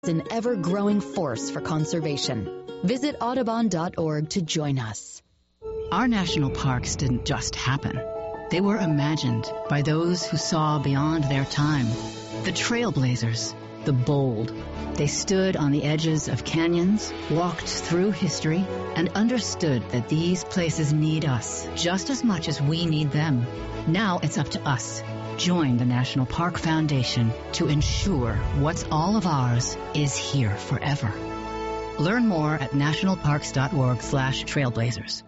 an ever-growing force for conservation. Visit Audubon.org to join us. Our national parks didn't just happen. They were imagined by those who saw beyond their time. The trailblazers, the bold. They stood on the edges of canyons, walked through history, and understood that these places need us just as much as we need them. Now it's up to us. Join the National Park Foundation to ensure what's all of ours is here forever. Learn more at nationalparks.org/trailblazers.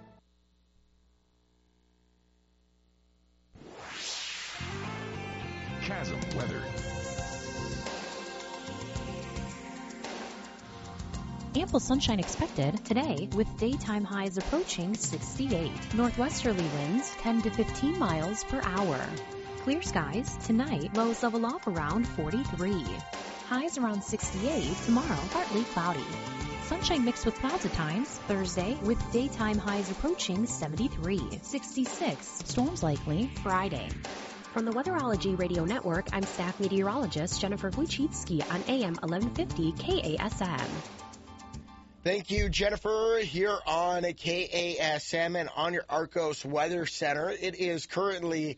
Chasm weather. Ample sunshine expected today with daytime highs approaching 68. Northwesterly winds 10 to 15 miles per hour. Clear skies tonight, lows level off around 43. Highs around 68, tomorrow partly cloudy. Sunshine mixed with clouds at times, Thursday with daytime highs approaching 73. 66, storms likely Friday. From the Weatherology Radio Network, I'm staff meteorologist Jennifer Wojcicki on AM 1150 KASM. Thank you, Jennifer, here on KASM and on your Arcos Weather Center. It is currently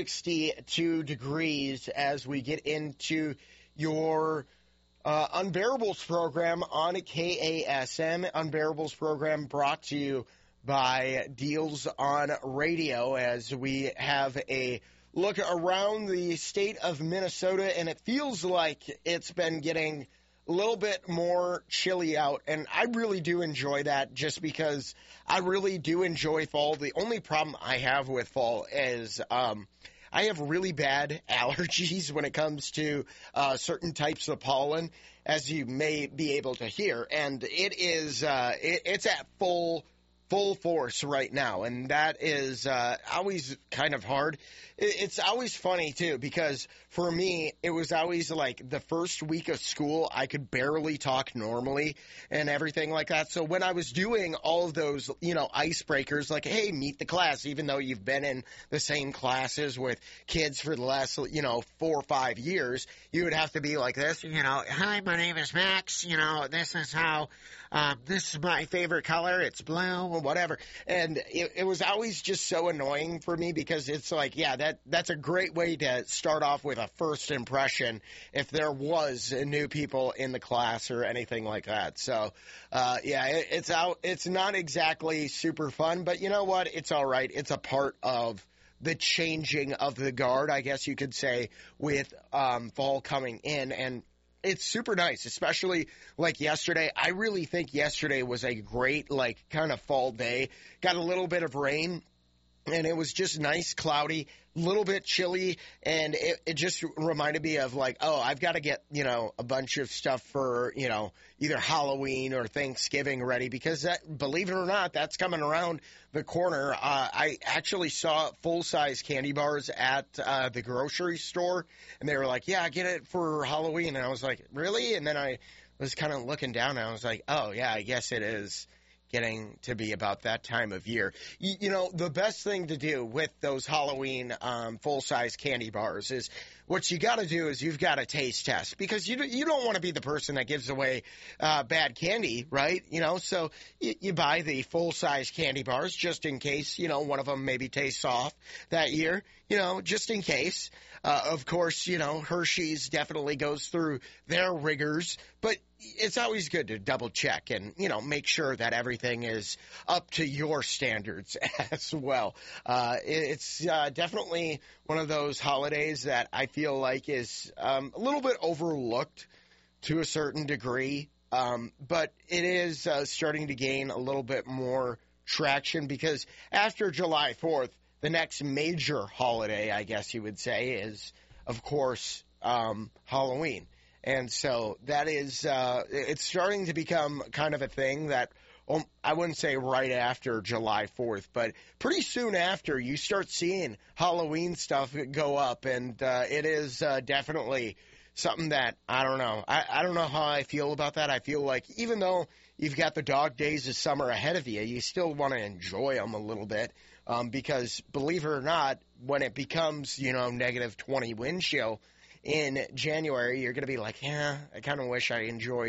62 degrees as we get into your Unbearables program on KASM. Unbearables program brought to you by Deals on Radio as we have a look around the state of Minnesota, and it feels like it's been getting a little bit more chilly out, and I really do enjoy that just because I really do enjoy fall. The only problem I have with fall is I have really bad allergies when it comes to certain types of pollen, as you may be able to hear, and it is it's at full force right now, and that is always kind of hard. It's always funny, too, because for me, it was always like the first week of school, I could barely talk normally and everything like that. So when I was doing all of those, icebreakers, like, hey, meet the class, even though you've been in the same classes with kids for the last, 4 or 5 years, you would have to be like this, hi, my name is Max, this is how, this is my favorite color, it's blue, or whatever. And it was always just so annoying for me because it's like, that's a great way to start off with a first impression if there was new people in the class or anything like that. So, it's not exactly super fun, but you know what? It's all right. It's a part of the changing of the guard, I guess you could say, with fall coming in. And it's super nice, especially like yesterday. I really think yesterday was a great, kind of fall day. Got a little bit of rain, and it was just nice, cloudy, a little bit chilly, and it just reminded me of I've got to get, a bunch of stuff for, either Halloween or Thanksgiving ready because believe it or not, that's coming around the corner. I actually saw full-size candy bars at the grocery store, and they were like, yeah, get it for Halloween. And I was like, really? And then I was kind of looking down, and I was like, oh, yeah, I guess it is getting to be about that time of year. The best thing to do with those Halloween full-size candy bars is what you got to do is you've got to taste test because you don't want to be the person that gives away bad candy, right? So you buy the full-size candy bars just in case, one of them maybe tastes off that year, just in case. Of course, Hershey's definitely goes through their rigors, but it's always good to double check and, make sure that everything is up to your standards as well. It's definitely one of those holidays that I feel like is a little bit overlooked to a certain degree, but it is starting to gain a little bit more traction because after July 4th, the next major holiday, I guess you would say, is, of course, Halloween. And so that is, it's starting to become kind of a thing that, I wouldn't say right after July 4th, but pretty soon after you start seeing Halloween stuff go up. And it is definitely something that, I don't know. I don't know how I feel about that. I feel like even though you've got the dog days of summer ahead of you, you still want to enjoy them a little bit. Because believe it or not, when it becomes, negative 20 wind chill, in January, you're going to be like, yeah, I kind of wish I enjoyed